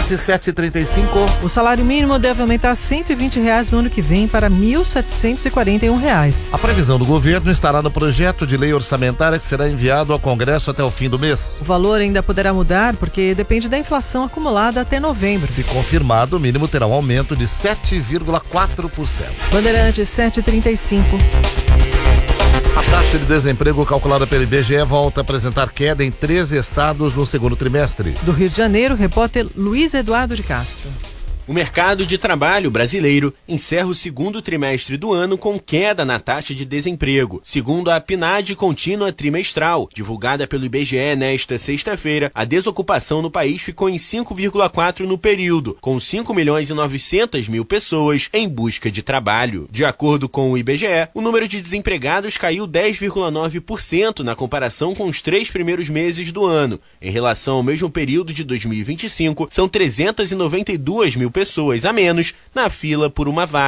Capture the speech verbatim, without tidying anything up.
R sete e trinta e cinco. O salário mínimo deve aumentar cento e vinte reais no ano que vem para mil setecentos e quarenta e um reais. A previsão do governo estará no projeto de lei orçamentária que será enviado ao Congresso até o fim do mês. O valor ainda poderá mudar porque depende da inflação acumulada até novembro. Se confirmado, o mínimo terá um aumento de sete vírgula quatro por cento. Bandeirantes sete e trinta e cinco. A taxa de desemprego calculada pelo I B G E volta a apresentar queda em treze estados no segundo trimestre. Do Rio de Janeiro, repórter Luiz Eduardo de Castro. O mercado de trabalho brasileiro encerra o segundo trimestre do ano com queda na taxa de desemprego. Segundo a P N A D contínua trimestral, divulgada pelo I B G E nesta sexta-feira, a desocupação no país ficou em cinco vírgula quatro por cento no período, com cinco milhões e novecentas mil pessoas em busca de trabalho. De acordo com o I B G E, o número de desempregados caiu dez vírgula nove por cento na comparação com os três primeiros meses do ano. Em relação ao mesmo período de dois mil e vinte e cinco, são trezentas e noventa e duas mil pessoas a menos na fila por uma vaga.